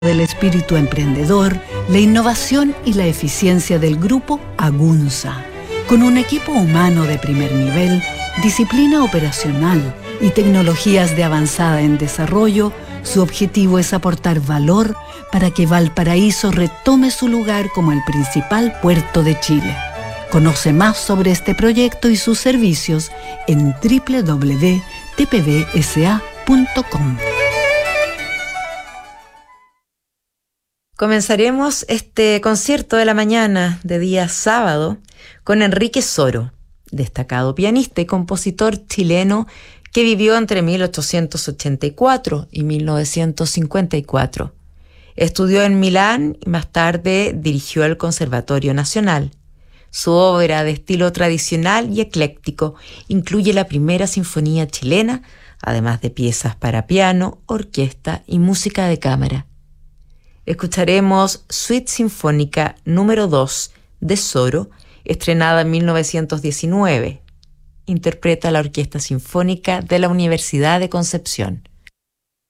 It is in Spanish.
del espíritu emprendedor, la innovación y la eficiencia del grupo Agunza. Con un equipo humano de primer nivel, disciplina operacional y tecnologías de avanzada en desarrollo, su objetivo es aportar valor para que Valparaíso retome su lugar como el principal puerto de Chile. Conoce más sobre este proyecto y sus servicios en www.tpvsa.com. Comenzaremos este concierto de la mañana de día sábado con Enrique Soro, destacado pianista y compositor chileno que vivió entre 1884 y 1954. Estudió en Milán y más tarde dirigió el Conservatorio Nacional. Su obra, de estilo tradicional y ecléctico, incluye la primera sinfonía chilena, además de piezas para piano, orquesta y música de cámara. Escucharemos Suite Sinfónica número 2 de Soro, estrenada en 1919. Interpreta la Orquesta Sinfónica de la Universidad de Concepción.